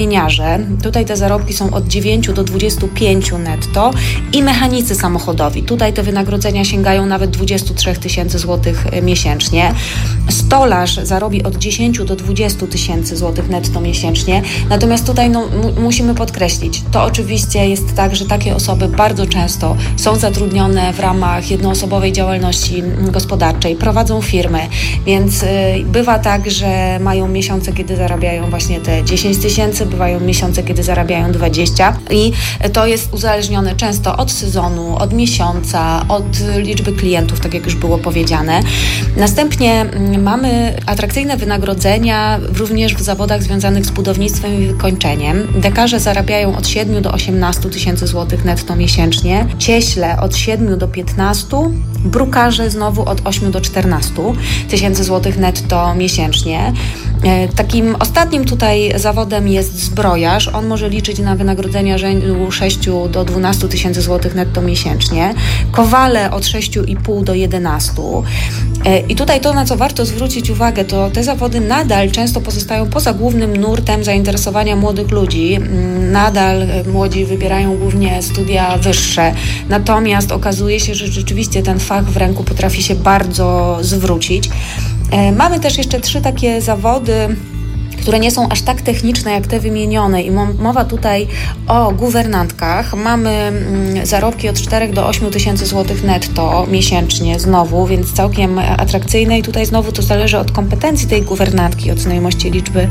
Tutaj te zarobki są od 9 do 25 netto i mechanicy samochodowi. Tutaj te wynagrodzenia sięgają nawet 23 tysięcy złotych miesięcznie. Stolarz zarobi od 10 do 20 tysięcy złotych netto miesięcznie. Natomiast tutaj musimy podkreślić, to oczywiście jest tak, że takie osoby bardzo często są zatrudnione w ramach jednoosobowej działalności gospodarczej, prowadzą firmy, więc bywa tak, że mają miesiące, kiedy zarabiają właśnie te 10 tysięcy, bywają miesiące, kiedy zarabiają 20 i to jest uzależnione często od sezonu, od miesiąca, od liczby klientów, tak jak już było powiedziane. Następnie mamy atrakcyjne wynagrodzenia również w zawodach związanych z budownictwem i wykończeniem. Dekarze zarabiają od 7 do 18 tysięcy złotych netto miesięcznie, cieśle od 7 do 15, brukarze znowu od 8 do 14 tysięcy złotych netto miesięcznie. Takim ostatnim tutaj zawodem jest zbrojarz. On może liczyć na wynagrodzenia rzędu 6 do 12 tysięcy złotych netto miesięcznie. Kowale od 6,5 do 11. I tutaj to, na co warto zwrócić uwagę, to te zawody nadal często pozostają poza głównym nurtem zainteresowania młodych ludzi. Nadal młodzi wybierają głównie studia wyższe. Natomiast okazuje się, że rzeczywiście ten fach w ręku potrafi się bardzo zwrócić. Mamy też jeszcze 3 takie zawody, które nie są aż tak techniczne jak te wymienione i mowa tutaj o guwernantkach. Mamy zarobki od 4 do 8 tysięcy złotych netto miesięcznie znowu, więc całkiem atrakcyjne i tutaj znowu to zależy od kompetencji tej guwernantki, od znajomości liczby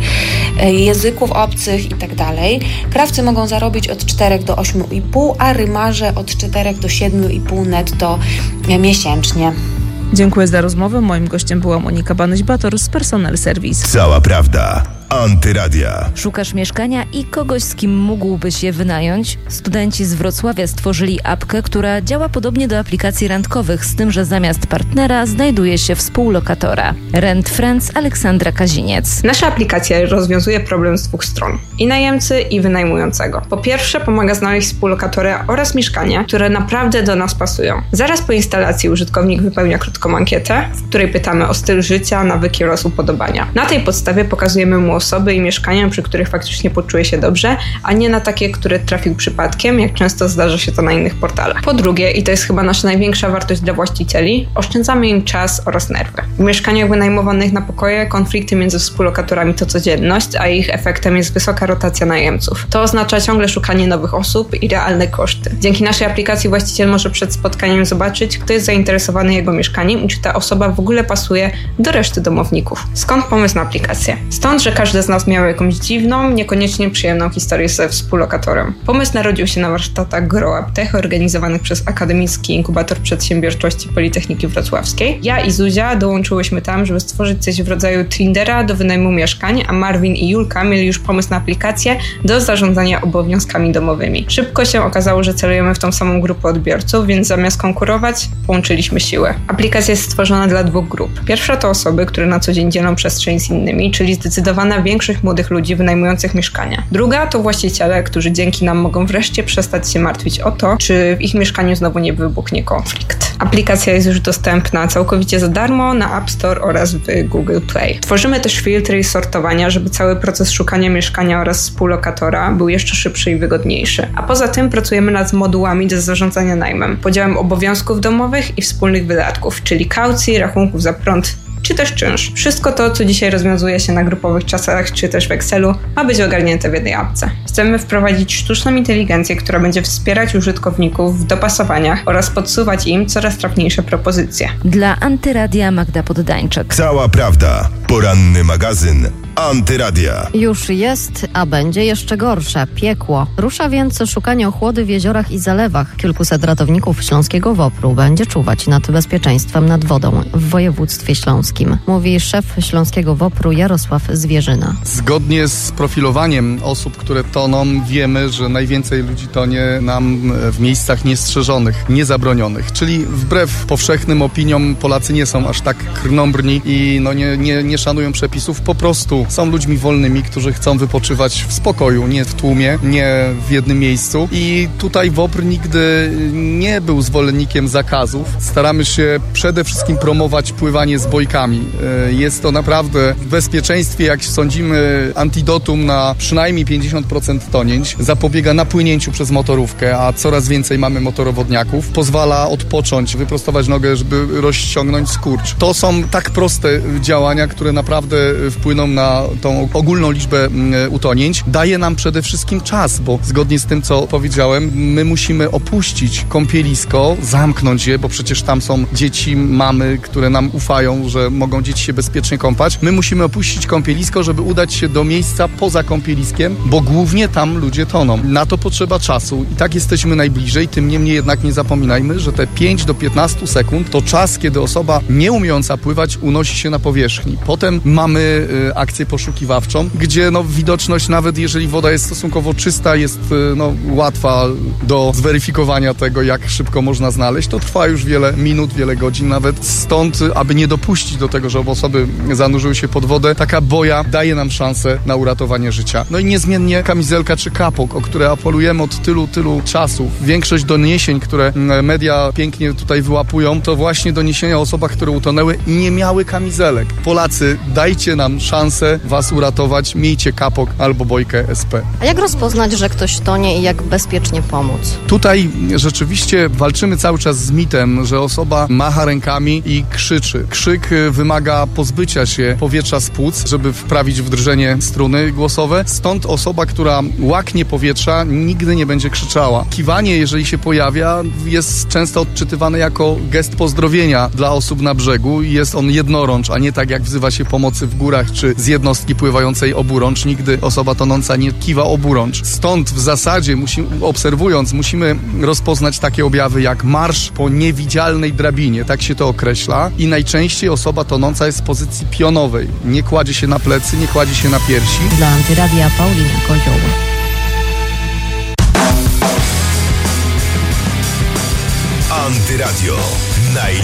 języków obcych i tak dalej. Krawcy mogą zarobić od 4 do 8,5, a rymarze od 4 do 7,5 netto miesięcznie. Dziękuję za rozmowę. Moim gościem była Monika Banyś-Bator z Personal Service. Cała prawda. Antyradia. Szukasz mieszkania i kogoś, z kim mógłbyś je wynająć? Studenci z Wrocławia stworzyli apkę, która działa podobnie do aplikacji randkowych, z tym, że zamiast partnera znajduje się współlokatora. Rent Friends Aleksandra Kaziniec. Nasza aplikacja rozwiązuje problem z 2 stron. I najemcy, i wynajmującego. Po pierwsze, pomaga znaleźć współlokatora oraz mieszkania, które naprawdę do nas pasują. Zaraz po instalacji użytkownik wypełnia krótką ankietę, w której pytamy o styl życia, nawyki oraz upodobania. Na tej podstawie pokazujemy mu osoby i mieszkania, przy których faktycznie poczuje się dobrze, a nie na takie, które trafił przypadkiem, jak często zdarza się to na innych portalach. Po drugie, i to jest chyba nasza największa wartość dla właścicieli, oszczędzamy im czas oraz nerwy. W mieszkaniach wynajmowanych na pokoje konflikty między współlokatorami to codzienność, a ich efektem jest wysoka rotacja najemców. To oznacza ciągle szukanie nowych osób i realne koszty. Dzięki naszej aplikacji właściciel może przed spotkaniem zobaczyć, kto jest zainteresowany jego mieszkaniem i czy ta osoba w ogóle pasuje do reszty domowników. Skąd pomysł na aplikację? Stąd, że każdy z nas miał jakąś dziwną, niekoniecznie przyjemną historię ze współlokatorem. Pomysł narodził się na warsztatach Grow Up Tech organizowanych przez Akademicki Inkubator Przedsiębiorczości Politechniki Wrocławskiej. Ja i Zuzia dołączyłyśmy tam, żeby stworzyć coś w rodzaju Tindera do wynajmu mieszkań, a Marvin i Julka mieli już pomysł na aplikację do zarządzania obowiązkami domowymi. Szybko się okazało, że celujemy w tą samą grupę odbiorców, więc zamiast konkurować, połączyliśmy siły. Aplikacja jest stworzona dla 2 grup. Pierwsza to osoby, które na co dzień dzielą przestrzeń z innymi, czyli zdecydowana większość młodych ludzi wynajmujących mieszkania. Druga to właściciele, którzy dzięki nam mogą wreszcie przestać się martwić o to, czy w ich mieszkaniu znowu nie wybuchnie konflikt. Aplikacja jest już dostępna całkowicie za darmo na App Store oraz w Google Play. Tworzymy też filtry i sortowania, żeby cały proces szukania mieszkania oraz współlokatora był jeszcze szybszy i wygodniejszy. A poza tym pracujemy nad modułami do zarządzania najmem, podziałem obowiązków domowych i wspólnych wydatków, czyli kaucji, rachunków za prąd, czy też czynsz. Wszystko to, co dzisiaj rozwiązuje się na grupowych czasach, czy też w Excelu, ma być ogarnięte w jednej apce. Chcemy wprowadzić sztuczną inteligencję, która będzie wspierać użytkowników w dopasowaniach oraz podsuwać im coraz trafniejsze propozycje. Dla Antyradia Magda Poddańczyk. Cała prawda. Poranny magazyn Antyradia. Już jest, a będzie jeszcze gorsze. Piekło. Rusza więc szukanie ochłody w jeziorach i zalewach. Kilkuset ratowników śląskiego WOPR-u będzie czuwać nad bezpieczeństwem nad wodą w województwie śląskim. Mówi szef śląskiego WOPR-u Jarosław Zwierzyna. Zgodnie z profilowaniem osób, które toną, wiemy, że najwięcej ludzi tonie nam w miejscach niestrzeżonych, niezabronionych. Czyli wbrew powszechnym opiniom Polacy nie są aż tak krnąbrni i nie szanują przepisów. Po prostu są ludźmi wolnymi, którzy chcą wypoczywać w spokoju, nie w tłumie, nie w jednym miejscu. I tutaj WOPR nigdy nie był zwolennikiem zakazów. Staramy się przede wszystkim promować pływanie z bojkami środkami. Jest to naprawdę w bezpieczeństwie, jak sądzimy, antidotum na przynajmniej 50% tonięć. Zapobiega napłynięciu przez motorówkę, a coraz więcej mamy motorowodniaków. Pozwala odpocząć, wyprostować nogę, żeby rozciągnąć skurcz. To są tak proste działania, które naprawdę wpłyną na tą ogólną liczbę utonięć. Daje nam przede wszystkim czas, bo zgodnie z tym, co powiedziałem, my musimy opuścić kąpielisko, zamknąć je, bo przecież tam są dzieci, mamy, które nam ufają, że mogą dzieci się bezpiecznie kąpać. My musimy opuścić kąpielisko, żeby udać się do miejsca poza kąpieliskiem, bo głównie tam ludzie toną. Na to potrzeba czasu i tak jesteśmy najbliżej, tym niemniej jednak nie zapominajmy, że te 5 do 15 sekund to czas, kiedy osoba nie umiejąca pływać unosi się na powierzchni. Potem mamy akcję poszukiwawczą, gdzie widoczność, nawet jeżeli woda jest stosunkowo czysta, jest łatwa do zweryfikowania tego, jak szybko można znaleźć. To trwa już wiele minut, wiele godzin nawet. Stąd, aby nie dopuścić do tego, żeby osoby zanurzyły się pod wodę, taka boja daje nam szansę na uratowanie życia. No i niezmiennie kamizelka czy kapok, o które apelujemy od tylu czasu. Większość doniesień, które media pięknie tutaj wyłapują, to właśnie doniesienia o osobach, które utonęły i nie miały kamizelek. Polacy, dajcie nam szansę was uratować, miejcie kapok albo bojkę SP. A jak rozpoznać, że ktoś tonie i jak bezpiecznie pomóc? Tutaj rzeczywiście walczymy cały czas z mitem, że osoba macha rękami i krzyczy. Krzyk wymaga pozbycia się powietrza z płuc, żeby wprawić w drżenie struny głosowe. Stąd osoba, która łaknie powietrza, nigdy nie będzie krzyczała. Kiwanie, jeżeli się pojawia, jest często odczytywane jako gest pozdrowienia dla osób na brzegu i jest on jednorącz, a nie tak jak wzywa się pomocy w górach czy z jednostki pływającej oburącz. Nigdy osoba tonąca nie kiwa oburącz. Stąd w zasadzie, obserwując, musimy rozpoznać takie objawy jak marsz po niewidzialnej drabinie, tak się to określa, i najczęściej osoba tonąca jest w pozycji pionowej. Nie kładzie się na plecy, nie kładzie się na piersi. Dla Antyradia Paulina Kozioł. Antyradio.